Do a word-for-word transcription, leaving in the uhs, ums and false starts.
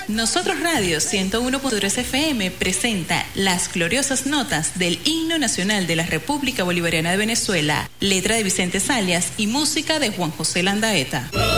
Nosotros Radio ciento uno punto tres F M presenta las gloriosas notas del Himno Nacional de la República Bolivariana de Venezuela, letra de Vicente Zalias y música de Juan José Landaeta.